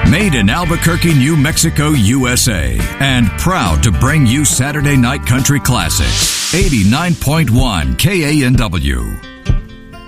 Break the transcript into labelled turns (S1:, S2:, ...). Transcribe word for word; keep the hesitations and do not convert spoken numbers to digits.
S1: Made in Albuquerque, New Mexico, U S A. And proud to bring you Saturday Night Country Classics. eighty-nine point one K A N W.